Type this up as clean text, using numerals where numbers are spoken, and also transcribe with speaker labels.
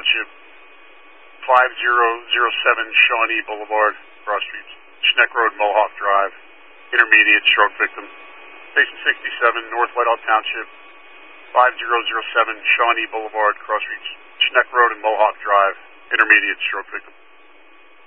Speaker 1: Township, 5007 Shawnee Boulevard, cross streets, Schneck Road, Mohawk Drive, intermediate stroke victim. Station 67, North Whitehall Township, 5007 Shawnee Boulevard, cross streets, Schneck Road and Mohawk Drive, intermediate stroke victim.